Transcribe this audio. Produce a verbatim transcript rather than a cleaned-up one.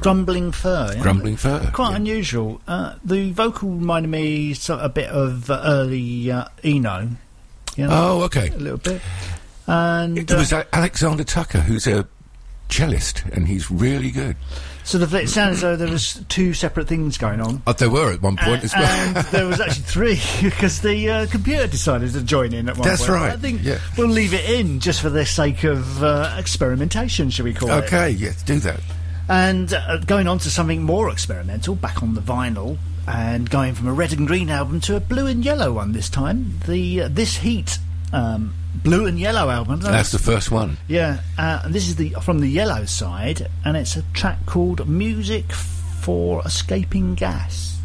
Grumbling Fur. Yeah? Grumbling Fur. Quite yeah. unusual. Uh, the vocal reminded me so, a bit of uh, early uh, Eno. You know, Oh, okay. a little bit. And It uh, was uh, Alexander Tucker, who's a cellist, and he's really good. sort of, it sounds as though there was two separate things going on. Oh, there were at one point Uh, as well. and there was actually three, because the uh, computer decided to join in at one That's point. right, I think yeah. we'll leave it in just for the sake of uh, experimentation, shall we call it? Okay, yes, do that. And uh, going on to something more experimental, back on the vinyl, and going from a red and green album to a blue and yellow one this time. The uh, This Heat um, blue and yellow album. That's the first one. Yeah, uh, and this is the from the yellow side, and it's a track called Music for Escaping Gas.